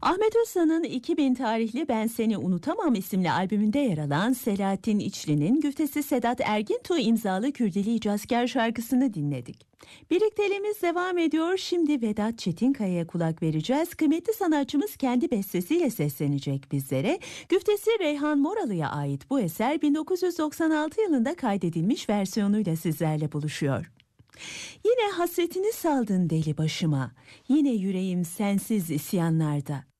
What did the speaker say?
Ahmet Usta'nın 2000 tarihli Ben Seni Unutamam isimli albümünde yer alan Selahattin İçli'nin güftesi Sedat Ergintuğ imzalı Kürdili Cazkar şarkısını dinledik. Birlikteliğimiz devam ediyor. Şimdi Vedat Çetinkaya'ya kulak vereceğiz. Kıymetli sanatçımız kendi bestesiyle seslenecek bizlere. Güftesi Reyhan Moralı'ya ait bu eser 1996 yılında kaydedilmiş versiyonuyla sizlerle buluşuyor. Yine hasretini saldın deli başıma, yine yüreğim sensiz isyanlarda.